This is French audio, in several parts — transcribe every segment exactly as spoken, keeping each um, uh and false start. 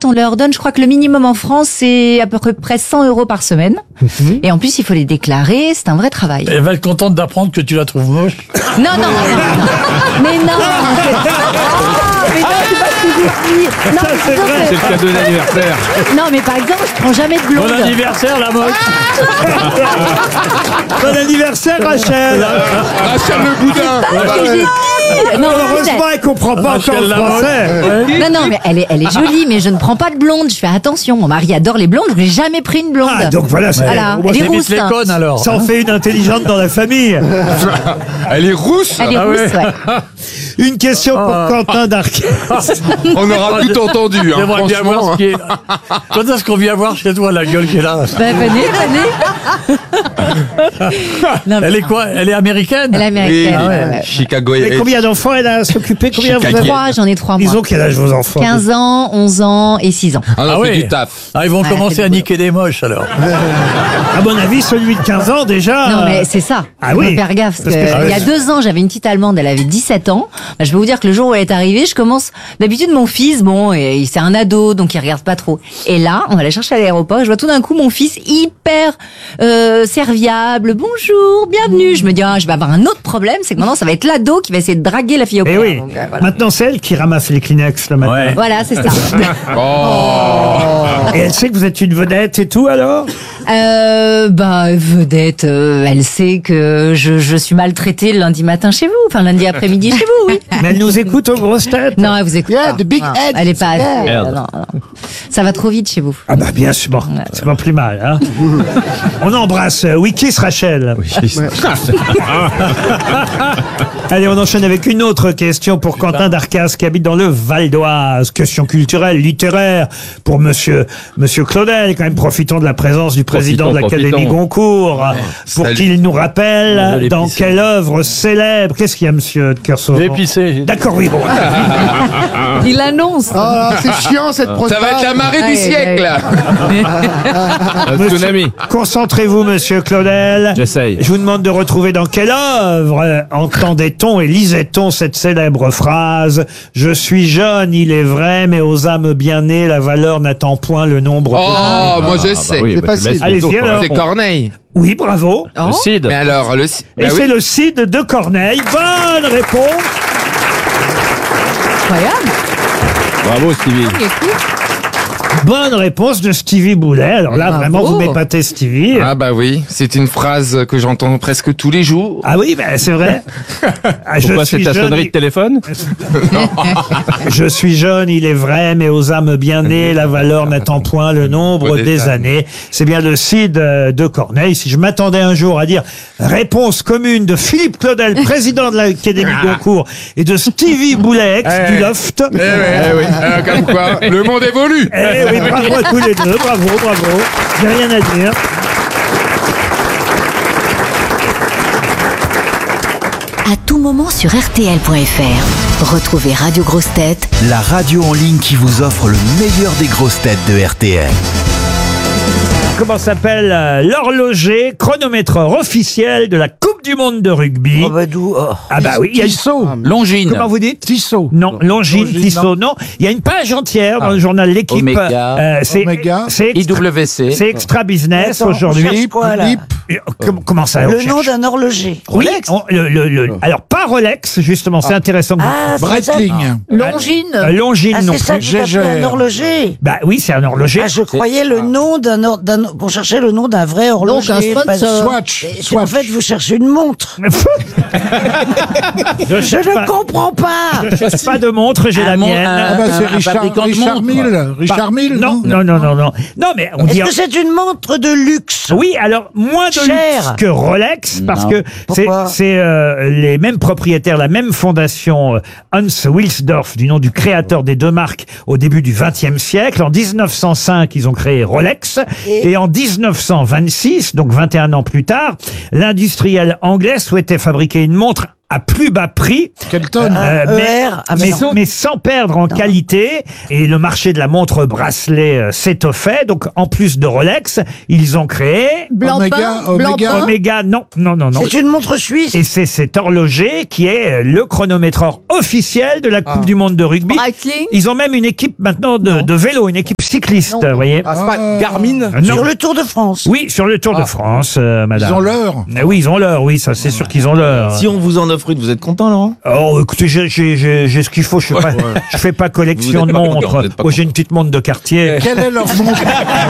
on leur donne, je crois que le minimum en France, c'est à peu près cent euros par semaine. Mm-hmm. Et en plus, il faut les déclarer, c'est un vrai travail. Elle va être contente d'apprendre que tu la trouves moche. Non, non, non, non. Mais non. Mais non, c'est pas ce que j'ai dit. Non, Ça, c'est vrai. C'est le cadeau d'anniversaire. Non, mais par exemple, je prends jamais de blonde. Bon anniversaire, la moche. Bon anniversaire, Rachel. Rachel le boudin. C'est pas ce que j'ai dit. Non, Heureusement, elle comprend pas Rachel encore le Lamotte. français. non, non, mais elle est, elle est jolie, mais je ne prends pas de blonde. Je fais attention. Mon mari adore les blondes. Je n'ai jamais pris une blonde. Ah, donc voilà, c'est- Voilà. moi, Elle est T'évites rousse. les connes, alors. ça en fait une intelligente dans la famille. Elle est rousse. Elle est Ah rousse, ouais. ouais. Une question pour Quentin Darcas. On aura tout entendu. Hein, J'aimerais bien voir franchement. ce qui est... Quand est-ce qu'on vient voir chez toi la gueule qu'elle a? Bah, venez, venez. Non, mais Elle est quoi? Elle est américaine? elle est Oui, américaine. Ah ouais. ouais, ouais. Chicago Mais est... combien d'enfants elle a à s'occuper? Combien vous avez? Trois, j'en ai trois, Ils moi. ont quel âge vos enfants? quinze ans, onze ans et six ans. Ah non, Ah c'est oui. du taf. Ah, ils vont Ah, commencer c'est à du niquer des moches, alors. À mon avis, celui de quinze ans déjà. Non, mais c'est ça. Ah Il oui. faut faire gaffe. Parce Parce que que- il y a deux ans, j'avais une petite Allemande, elle avait dix-sept ans. Bah, je peux vous dire que le jour où elle est arrivée, je commence, d'habitude, mon fils, bon, et c'est un ado, donc il regarde pas trop. Et là, on va la chercher à l'aéroport, et je vois tout d'un coup mon fils hyper, euh, serviable. Bonjour, bienvenue. Je me dis, ah, je vais avoir un autre problème, c'est que maintenant, ça va être l'ado qui va essayer de draguer la fille au Eh père. oui. Donc, euh, voilà. Maintenant, c'est elle qui ramasse les Kleenex le matin. Ouais. Voilà, c'est ça. Et elle sait que vous êtes une vedette et tout alors? Euh, bah, vedette, euh, elle sait que je, je suis maltraitée le lundi matin chez vous, enfin lundi après-midi chez vous, oui. Mais elle nous écoute aux grosses têtes? Non, elle vous écoute Yeah, pas. the big Non, head. elle est pas. Yeah. euh, non, non. Ça va trop vite chez vous. Ah bah bien sûr, bon, c'est pas plus mal. Hein. On embrasse euh, Wikis Rachel. Allez, on enchaîne avec une autre question pour Quentin Darcas qui habite dans le Val d'Oise. Question culturelle, littéraire pour Monsieur Monsieur Claudel. Quand même, profitons de la présence du président Profitons, de l'Académie profitons. Goncourt pour Salut. qu'il nous On rappelle veut dans l'épicer. quelle œuvre célèbre. Qu'est-ce qu'il y a, Monsieur de Kersauzon? J'ai épicé. D'accord, oui, bon. Il annonce. Oh là, c'est chiant cette Ça va être la marée Ouais, du siècle. Monsieur- Un tsunami. Concentrez-vous, Monsieur Claudel. J'essaye. Je vous demande de retrouver dans quelle œuvre euh, entendait-on et lisait-on cette célèbre phrase « Je suis jeune, il est vrai, mais aux âmes bien nées, la valeur n'attend point le nombre de... Oh, moi je sais. C'est facile. Allez-y, alors. C'est Corneille. Oui, bravo. Le Cid. Mais alors, le Cid. Et Bah c'est oui. le Cid de Corneille. Bonne réponse. Incroyable. Bravo, Stevie. Bonne réponse de Stevie Boulet. Alors là, Bravo. vraiment, vous m'épatez, Stevie. Ah bah oui, c'est une phrase que j'entends presque tous les jours. Ah oui, ben c'est vrai. Ah, je Pourquoi suis c'est ta jeune, sonnerie de téléphone? Je suis jeune, il est vrai, mais aux âmes bien nées, la valeur n'attend point le nombre Des des années. années. C'est bien le Cid euh, de Corneille. Si je m'attendais un jour à dire réponse commune de Philippe Claudel, président de l'Académie Goncourt, et de Stevie Boulet, ex Eh. du Loft. Eh oui, eh oui. Alors, comme quoi, le monde évolue. Eh oui, bravo à tous les deux, bravo, bravo. J'ai rien à dire. À tout moment sur R T L point F R. Retrouvez Radio Grosses Têtes La radio en ligne qui vous offre le meilleur des grosses têtes de R T L. Comment s'appelle euh, l'horloger chronométreur officiel de la Coupe du Monde de rugby? Oh bah d'où oh. Ah bah oui, il y a une... Tissot. Longine. Comment vous dites? Tissot. Non, Longine, Longine, Tissot, non. Il y a une page entière dans le journal L'Équipe. Oméga. Euh, c'est Oméga. c'est I extra, W C. c'est extra business Attends, on aujourd'hui. cherche quoi, là Et, euh, com- Comment ça on Le cherche nom d'un horloger. Oui, on- le, le- le- alors pas Rolex, justement, c'est intéressant. que vous- Ah, Breitling. Longine. Euh, Longine Ah, non c'est ça plus. que vous appelez Gégère. un horloger. Bah oui, c'est un horloger. Ah, je croyais le nom d'un or- d'un qu'on cherchait le nom d'un vrai horloger. Donc, un sponsor. pas- Swatch. Et c'est- Swatch. En fait, vous cherchez une montre. je Je cherche ne pas, comprends pas. je cherche pas de montre, j'ai Un la mon- mienne. Ah bah c'est Richard, Richard Mille. Richard Mille, non, non, non, non, non. Non, mais on dit. Est-ce que c'est une montre de luxe? Oui, alors moins de Cher. luxe que Rolex, parce que c'est Pourquoi c'est euh, les mêmes propriétaires, la même fondation, euh, Hans Wilsdorf, du nom du créateur des deux marques, au début du vingtième siècle. En dix-neuf cent cinq, ils ont créé Rolex, et, Et- en dix-neuf cent vingt-six, donc vingt et un ans plus tard, l'industriel anglais souhaitait fabriquer une montre à plus bas prix. Kelton. Euh, E mais, R, ah, mais mais, non. mais sans perdre en qualité. Et le marché de la montre bracelet euh, s'étoffait. Donc, en plus de Rolex, ils ont créé Oméga, Oméga. Omega. Non, non, non, non. C'est une montre suisse. Et c'est cet horloger qui est le chronométreur officiel de la Coupe du Monde de rugby. Breitling. Ils ont même une équipe maintenant de, de vélo, une équipe cycliste, vous voyez. Ah, c'est pas Garmin. Euh, non. Sur le Tour de France. Oui, sur le Tour de France, euh, madame. Ils ont l'heure. Euh, Oui, ils ont l'heure, oui, ça c'est sûr qu'ils ont l'heure. Si on vous en offre une, vous êtes content, Laurent? Oh, écoutez, j'ai, j'ai, j'ai, j'ai ce qu'il faut, je fais pas, je fais pas collection Vous de êtes pas montres. content, vous êtes pas Oh, j'ai une petite montre de quartier. Quelle est leur montre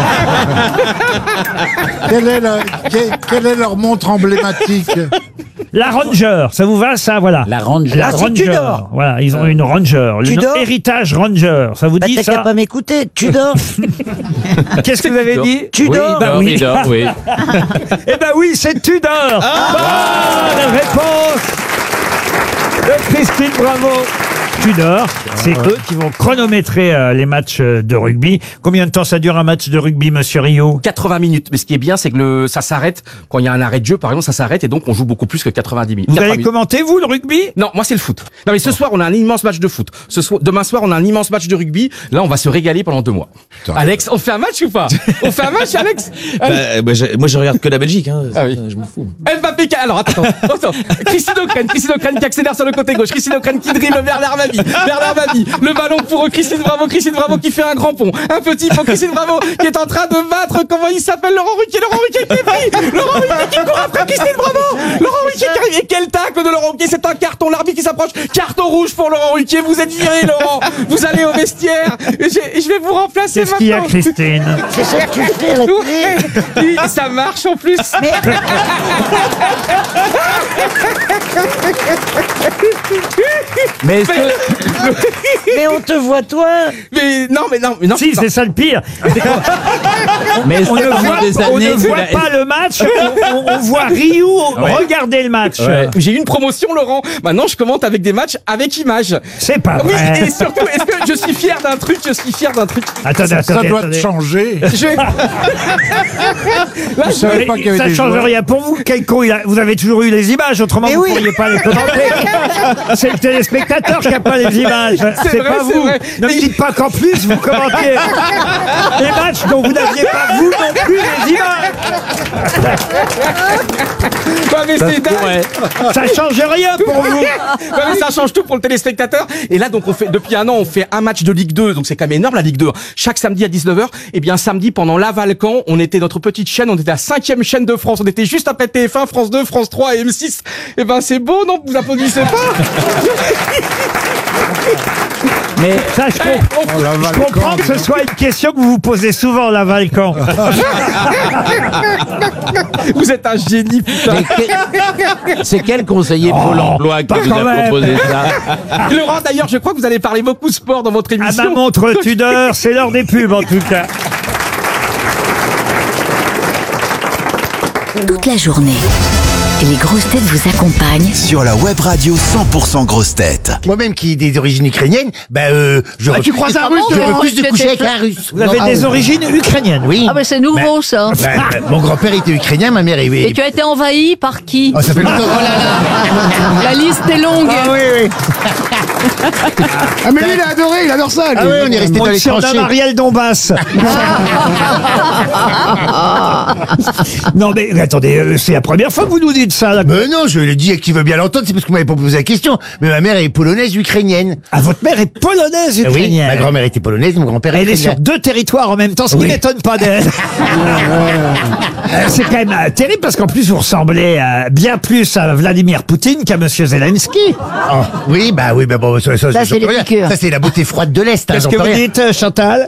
quelle, est la- que- quelle est leur montre emblématique? La Ranger, ça vous va, ça, voilà. La Ranger. La Ah, c'est Ranger. Tudor. Voilà, ils ont une Ranger. Le Tudor. nom- héritage Ranger, ça vous Bah, dit t'as qu'à ça? pas m'écouter. Tu dors. Qu'est-ce que vous avez dit? Tu dors. Bah oui. Tudor, oui. Eh ben oui, c'est Tudor. Bonne réponse de Christine Bravo. Tudor, c'est eux qui vont chronométrer euh, les matchs euh, de rugby. Combien de temps ça dure un match de rugby, monsieur Rio? quatre-vingts minutes. Mais ce qui est bien, c'est que le, ça s'arrête quand il y a un arrêt de jeu, par exemple, ça s'arrête et donc on joue beaucoup plus que quatre-vingt-dix minutes. Vous quatre-vingts allez minutes. commenter, vous, le rugby? Non, moi c'est le foot. Non mais ce soir on a un immense match de foot. Ce soir, demain soir on a un immense match de rugby. Là on va se régaler pendant deux mois. Alex, on fait un match ou pas? On fait un match, Alex? Bah, bah, je- moi, je regarde que la Belgique. Hein. Ah oui. Je m'en fous. Mbappé, qui- alors attends, attends. Christine O'Crane, Christine O'Crane qui accélère sur le côté gauche, Christine O'Crane qui dribble vers l'Armabi, vers l'Armabi, le ballon pour Christine Bravo, Christine Bravo qui fait un grand pont, un petit pour Christine Bravo qui est en train de battre, comment il s'appelle, Laurent Ruquier, Laurent Ruquier qui est pris, Laurent Ruquier qui court après Christine Bravo, Laurent Ruquier qui arrive, et quel tacle de Laurent Ruquier, c'est un carton, l'arbitre qui s'approche, carton rouge pour Laurent Ruquier, vous êtes viré Laurent, vous allez au vestiaire, et j'ai- et je vais vous remplacer Qu'est-ce qu'il y a, maintenant. Christine? C'est ça que tu fais à la télé. Ouais, ça marche en plus. Mais est-ce que... Mais on te voit toi. Mais non, mais non, mais non. Si, c'est ça le pire. Mais est-ce On que ne pendant voit, des on ne années, vous voit la- pas le match, on, on- on voit Ryu regarder le match. Ouais. J'ai eu une promotion, Laurent. Maintenant, je commente avec des matchs avec images. C'est pas Oui, vrai. et surtout, est-ce que je suis fier d'un truc? Je suis fier d'un truc. Attendez, Ça attendez, doit te attendez. changer. Je... Là, Je je... savais pas qu'il y avait Ça des change joueurs. rien pour vous. Quel con, il a- vous avez toujours eu les images, autrement Mais vous oui. ne pourriez pas les commenter. C'est le téléspectateur qui n'a pas les images. C'est vrai, pas c'est vous. vrai. Ne me Mais- dites pas qu'en plus vous commentez les matchs dont vous n'aviez pas vous non plus les images. Ouais, mais c'est dingue. Ça change rien pour vous. Ouais, mais ça change tout pour le téléspectateur. Et là, donc, on fait, depuis un an, on fait un match de Ligue deux. Donc, c'est quand même énorme, la Ligue deux. Chaque samedi à dix-neuf heures. Et bien, samedi, pendant Laval-Caen, on était notre petite chaîne. On était la cinquième chaîne de France. On était juste après T F un, France deux, France trois et M six. Et ben, c'est beau, non? Vous applaudissez pas? Mais ça, je, com- Oh, la je Valcamp, comprends que ce soit une question que vous vous posez souvent, la Valcan. Vous êtes un génie, putain. Mais que- C'est quel conseiller Pôle emploi qui pas vous quand a même. proposé ça? Laurent, d'ailleurs, je crois que vous allez parler beaucoup sport dans votre À émission. ma montre Tudor, c'est l'heure des pubs en tout cas. Toute la journée, les grosses têtes vous accompagnent Sur la web radio cent pour cent grosses têtes. Moi-même qui ai des origines ukrainiennes, ben euh, je Ah, tu croises un russe, je toi refuse de Tu coucher étais- avec un russe. Vous avez Non, des ah, origines ukrainiennes. Oui. Ah bah c'est nouveau ça. Ben, ben, mon grand-père était ukrainien, ma mère est... Et tu as été envahi par qui? Oh, ça fait longtemps. Oh là là. La liste est longue. Ah oui, oui. Ah, mais lui, il a adoré, il adore ça. lui. Ah oui, on est resté On dans le les surnomme tranchées. Ariel Dombas. Non mais attendez, euh, c'est la première fois que vous nous dites ça. Là. Mais non, je le dis à qui veut bien l'entendre, c'est parce que vous m'avez pas posé la question. Mais ma mère est polonaise ukrainienne. Ah, votre mère est polonaise Ah oui, ukrainienne. ma grand-mère était polonaise, mon grand-père Elle est ukrainien. sur deux territoires en même temps, ce qui Oui. m'étonne pas d'elle. Euh, C'est quand même euh, terrible parce qu'en plus vous ressemblez euh, bien plus à Vladimir Poutine qu'à Monsieur Zelensky. Oh, oui, bah oui, bah bon, ça, ça, Ça, j'en c'est peux les rien. piqûres. Ça, c'est la beauté froide de l'Est. Hein, Qu'est-ce j'en que peux vous rien. dites, euh, Chantal?